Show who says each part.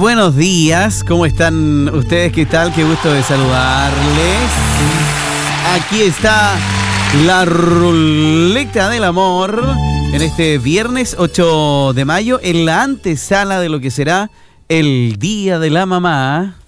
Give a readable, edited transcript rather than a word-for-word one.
Speaker 1: buenos días, ¿cómo están ustedes? ¿Qué tal? Qué gusto de saludarles. Aquí está la ruleta del amor en este viernes 8 de mayo, en la antesala de lo que será el Día de la Mamá.